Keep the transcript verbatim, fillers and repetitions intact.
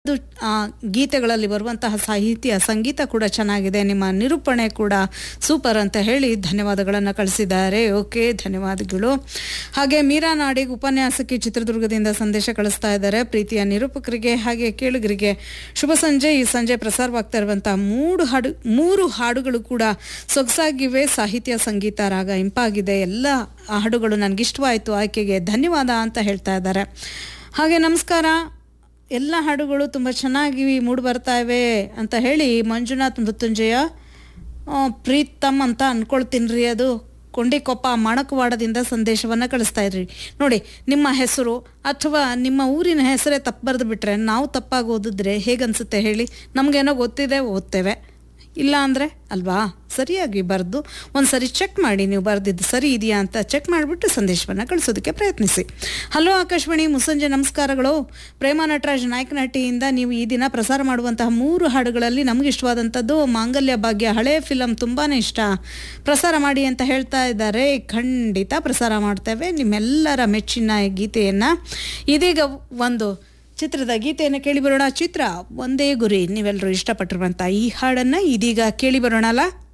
ಮತ್ತು ಆ ಗೀತೆಗಳಲ್ಲಿ ಬರುವಂತಹ ಸಾಹಿತ್ಯ ಸಂಗೀತ ಕೂಡ ಚೆನ್ನಾಗಿದೆ, ನಿಮ್ಮ ನಿರೂಪಣೆ ಕೂಡ ಸೂಪರ್ ಅಂತ ಹೇಳಿ ಧನ್ಯವಾದಗಳನ್ನು ಕಳಿಸಿದ್ದಾರೆ. ಓಕೆ, ಧನ್ಯವಾದಗಳು. ಹಾಗೆ ಮೀರಾ ನಾಡಿಗ್ ಉಪನ್ಯಾಸಕಿ ಚಿತ್ರದುರ್ಗದಿಂದ ಸಂದೇಶ ಕಳಿಸ್ತಾ ಇದ್ದಾರೆ. ಪ್ರೀತಿಯ ನಿರೂಪಕರಿಗೆ ಹಾಗೆ ಕೇಳುಗರಿಗೆ ಶುಭ ಸಂಜೆ. ಈ ಸಂಜೆ ಪ್ರಸಾರವಾಗ್ತಾ ಇರುವಂತಹ ಮೂರು ಹಾಡು ಮೂರು ಹಾಡುಗಳು ಕೂಡ ಸೊಗಸಾಗಿವೆ. ಸಾಹಿತ್ಯ ಸಂಗೀತ ರಾಗ ಇಂಪಾಗಿದೆ. ಎಲ್ಲ ಹಾಡುಗಳು ನನಗಿಷ್ಟವಾಯಿತು, ಆಯ್ಕೆಗೆ ಧನ್ಯವಾದ ಅಂತ ಹೇಳ್ತಾ ಇದ್ದಾರೆ. ಹಾಗೆ ನಮಸ್ಕಾರ, ಎಲ್ಲ ಹಾಡುಗಳು ತುಂಬ ಚೆನ್ನಾಗಿ ಮೂಡಿ ಬರ್ತಾ ಇವೆ ಅಂತ ಹೇಳಿ ಮಂಜುನಾಥ್ ಮೃತ್ಯುಂಜಯ ಪ್ರೀತಮ್ ಅಂತ ಅನ್ಕೊಳ್ತೀನಿ ರೀ, ಅದು ಕೊಂಡಿಕೊಪ್ಪ ಮಣಕವಾಡದಿಂದ ಸಂದೇಶವನ್ನು ಕಳಿಸ್ತಾ ಇದ್ರಿ. ನೋಡಿ, ನಿಮ್ಮ ಹೆಸರು ಅಥವಾ ನಿಮ್ಮ ಊರಿನ ಹೆಸರೇ ತಪ್ಪು ಬರೆದು ಬಿಟ್ರೆ ನಾವು ತಪ್ಪಾಗಿ ಓದಿದ್ರೆ ಹೇಗನ್ಸುತ್ತೆ ಹೇಳಿ? ನಮಗೇನೋ ಗೊತ್ತಿದೆ, ಓದ್ತೇವೆ, ಇಲ್ಲ ಅಂದರೆ ಅಲ್ವಾ? ಸರಿಯಾಗಿ ಬರೆದು ಒಂದು ಸರಿ ಚೆಕ್ ಮಾಡಿ, ನೀವು ಬರೆದಿದ್ದು ಸರಿ ಇದೆಯಾ ಅಂತ ಚೆಕ್ ಮಾಡಿಬಿಟ್ಟು ಸಂದೇಶವನ್ನು ಕಳಿಸೋದಕ್ಕೆ ಪ್ರಯತ್ನಿಸಿ. ಹಲೋ ಆಕಾಶವಾಣಿ, ಮುಸ್ಸಂಜೆ ನಮಸ್ಕಾರಗಳು. ಪ್ರೇಮ ನಟರಾಜ್ ನಾಯಕನಹಟ್ಟಿಯಿಂದ ನೀವು ಈ ದಿನ ಪ್ರಸಾರ ಮಾಡುವಂತಹ ಮೂರು ಹಾಡುಗಳಲ್ಲಿ ನಮಗೆ ಇಷ್ಟವಾದಂಥದ್ದು ಮಾಂಗಲ್ಯ ಭಾಗ್ಯ, ಹಳೆಯ ಫಿಲಮ್ ತುಂಬಾ ಇಷ್ಟ, ಪ್ರಸಾರ ಮಾಡಿ ಅಂತ ಹೇಳ್ತಾ ಇದ್ದಾರೆ. ಖಂಡಿತ ಪ್ರಸಾರ ಮಾಡ್ತೇವೆ ನಿಮ್ಮೆಲ್ಲರ ಮೆಚ್ಚಿನ ಗೀತೆಯನ್ನು. ಇದೀಗ ಒಂದು ಚಿತ್ರದ ಗೀತೆಯನ್ನು ಕೇಳಿ ಬರೋಣ. ಚಿತ್ರ ಒಂದೇ ಗುರಿ, ನೀವೆಲ್ಲರೂ ಇಷ್ಟಪಟ್ಟಿರುವಂಥ ಈ ಹಾಡನ್ನು ಇದೀಗ ಕೇಳಿ ಬರೋಣ ಅಲ್ಲ.